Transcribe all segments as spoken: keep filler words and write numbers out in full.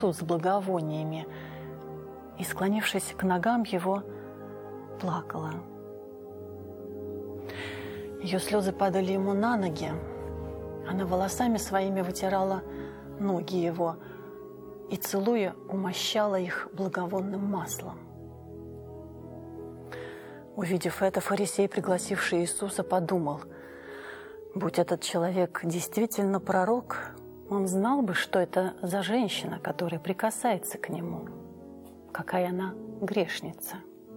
с благовониями и, склонившись к ногам его, плакала. Ее слезы падали ему на ноги. Она волосами своими вытирала ноги его и, целуя, умощала их благовонным маслом. Увидев это, фарисей, пригласивший Иисуса, подумал: будь этот человек действительно пророк, он знал бы, что это за женщина, которая прикасается к нему, какая она грешница.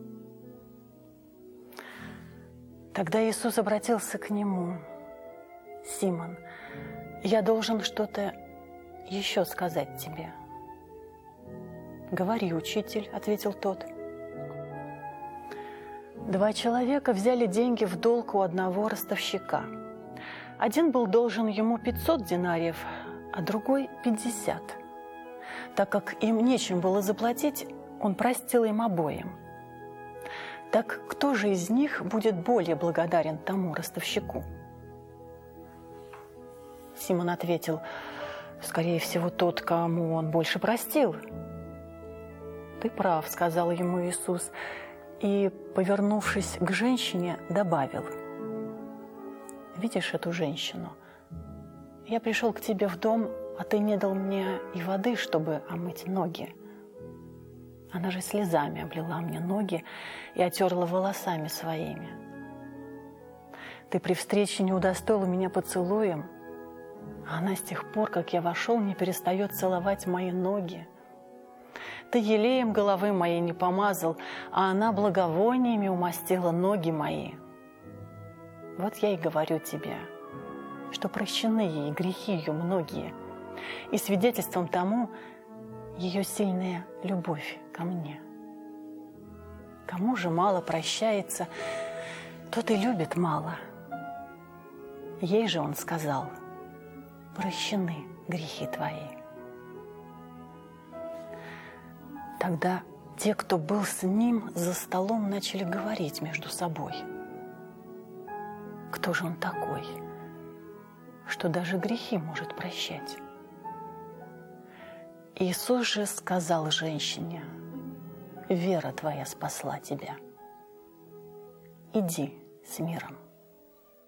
Тогда Иисус обратился к нему: «Симон, я должен что-то еще сказать тебе». «Говори, учитель», — ответил тот. Два человека взяли деньги в долг у одного ростовщика. Один был должен ему пятьсот динариев, а другой – пятьдесят. Так как им нечем было заплатить, он простил им обоим. Так кто же из них будет более благодарен тому ростовщику? Симон ответил: скорее всего, тот, кому он больше простил. «Ты прав», – сказал ему Иисус, и, повернувшись к женщине, добавил: «Видишь эту женщину? Я пришел к тебе в дом, а ты не дал мне и воды, чтобы омыть ноги. Она же слезами облила мне ноги и отерла волосами своими. Ты при встрече не удостоил меня поцелуем, а она с тех пор, как я вошел, не перестает целовать мои ноги. Ты елеем головы моей не помазал, а она благовониями умастила ноги мои. Вот я и говорю тебе, что прощены ей грехи ее многие, и свидетельством тому ее сильная любовь ко мне. Кому же мало прощается, тот и любит мало. Ей же он сказал: прощены грехи твои». Тогда те, кто был с ним за столом, начали говорить между собой: кто же он такой, что даже грехи может прощать? Иисус же сказал женщине: вера твоя спасла тебя. Иди с миром.